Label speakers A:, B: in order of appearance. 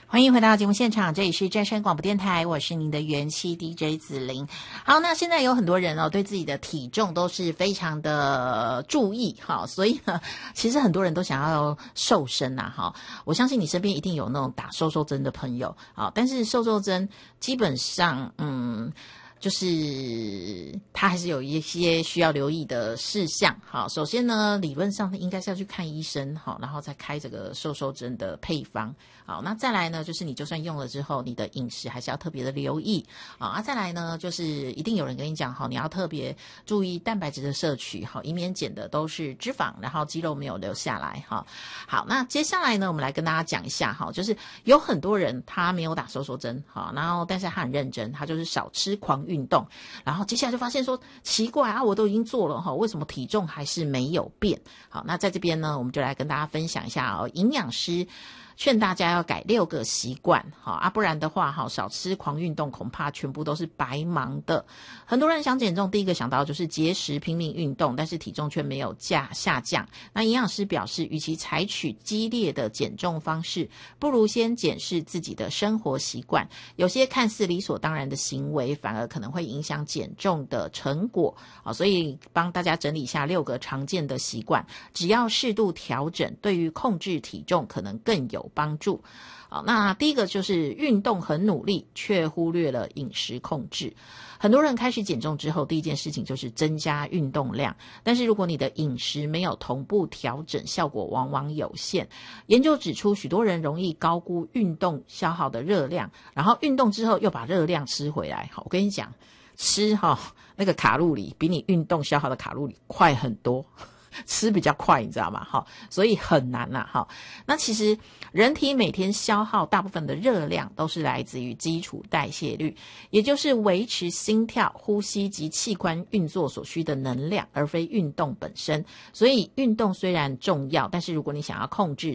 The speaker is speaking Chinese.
A: 欢迎回到节目现场，这里是正声广播电台，我是您的元气 DJ 子玲。好，那现在有很多人对自己的体重都是非常的注意，所以呢，其实很多人都想要瘦身啊，我相信你身边一定有那种打瘦瘦针的朋友，但是瘦瘦针基本上，就是它还是有一些需要留意的事项。好，首先呢，理论上应该是要去看医生，然后再开这个瘦瘦针的配方。好，那再来呢，就是你就算用了之后，你的饮食还是要特别的留意再来呢，就是一定有人跟你讲你要特别注意蛋白质的摄取，以免减的都是脂肪，然后肌肉没有留下来。好，那接下来呢，我们来跟大家讲一下就是有很多人他没有打瘦瘦针，然后但是他很认真，他就是少吃狂运动，然后接下来就发现说奇怪啊，我都已经做了为什么体重还是没有变？好，那在这边呢，我们就来跟大家分享一下营养师劝大家要改6个习惯，不然的话少吃狂运动恐怕全部都是白忙的。很多人想减重，第一个想到就是节食拼命运动，但是体重却没有下降。那营养师表示，与其采取激烈的减重方式，不如先检视自己的生活习惯，有些看似理所当然的行为反而可能会影响减重的成果。所以帮大家整理一下6个常见的习惯，只要适度调整，对于控制体重可能更有帮助。好，那第一个就是运动很努力，却忽略了饮食控制。很多人开始减重之后，第一件事情就是增加运动量，但是如果你的饮食没有同步调整，效果往往有限。研究指出，许多人容易高估运动消耗的热量，然后运动之后又把热量吃回来。好，我跟你讲，吃那个卡路里比你运动消耗的卡路里快很多。吃比较快，你知道吗？所以很难啊。那其实人体每天消耗大部分的热量都是来自于基础代谢率，也就是维持心跳、呼吸及器官运作所需的能量，而非运动本身。所以运动虽然重要，但是如果你想要控制